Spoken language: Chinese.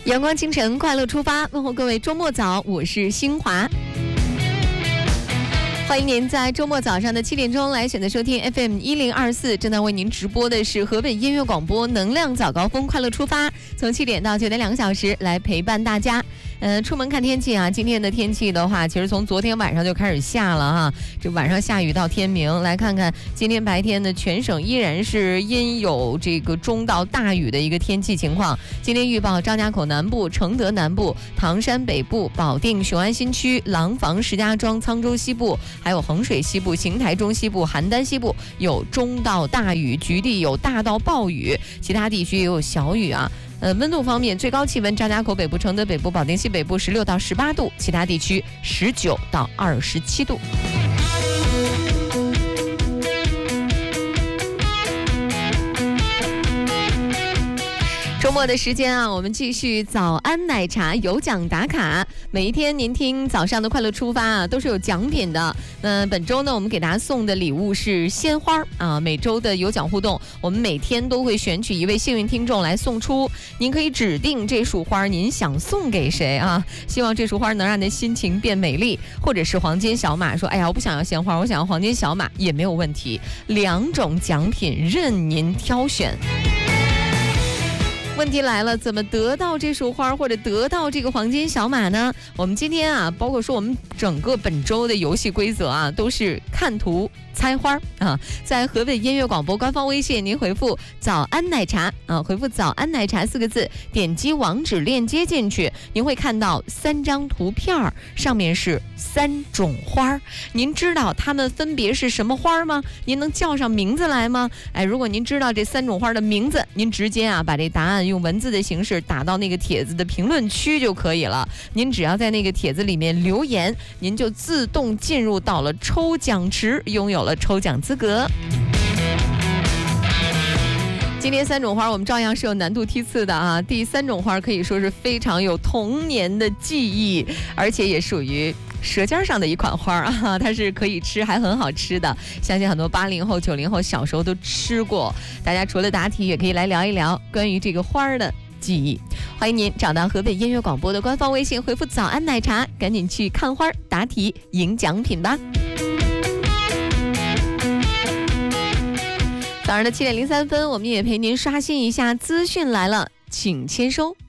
阳光清晨，快乐出发，问候各位周末早，我是新华。欢迎您在周末早上的7点钟来选择收听 FM1024，正在为您直播的是河北音乐广播能量早高峰快乐出发，从7点到9点2个小时来陪伴大家。出门看天气啊，今天的天气的话，其实从昨天晚上就开始下了哈，这晚上下雨到天明。来看看今天白天呢，全省依然是阴有这个中到大雨的一个天气情况。今天预报张家口南部、承德南部、唐山北部、保定、雄安新区、廊坊、石家庄、沧州西部，还有衡水西部、邢台中西部、邯郸西部有中到大雨，局地有大到暴雨，其他地区也有小雨啊。温度方面，最高气温张家口北部、承德北部、保定西北部16到18度，其他地区19到27度。周末的时间啊，我们继续早安奶茶有奖打卡。每一天您听早上的快乐出发啊，都是有奖品的。本周呢，我们给大家送的礼物是鲜花啊。每周的有奖互动，我们每天都会选取一位幸运听众来送出。您可以指定这束花您想送给谁啊？希望这束花能让您的心情变美丽，或者是黄金小马说，哎呀，我不想要鲜花，我想要黄金小马也没有问题。2种奖品任您挑选。问题来了，怎么得到这束花或者得到这个黄金小马呢？我们今天啊，包括说我们整个本周的游戏规则啊，都是看图猜花啊。在河北音乐广播官方微信，您回复早安奶茶啊，回复早安奶茶4个字，点击网址链接进去，您会看到3张图片，上面是3种花。您知道它们分别是什么花吗？您能叫上名字来吗？哎，如果您知道这3种花的名字，您直接啊把这答案用文字的形式打到那个帖子的评论区就可以了。您只要在那个帖子里面留言，您就自动进入到了抽奖池，拥有了抽奖资格。今天3种花我们照样是有难度梯次的啊。第3种花可以说是非常有童年的记忆，而且也属于舌尖上的一款花啊，它是可以吃还很好吃的，相信很多80后、90后小时候都吃过。大家除了答题，也可以来聊一聊关于这个花的记忆。欢迎您找到河北音乐广播的官方微信，回复早安奶茶，赶紧去看花答题赢奖品吧。早上的7点03分，我们也陪您刷新一下资讯来了，请签收。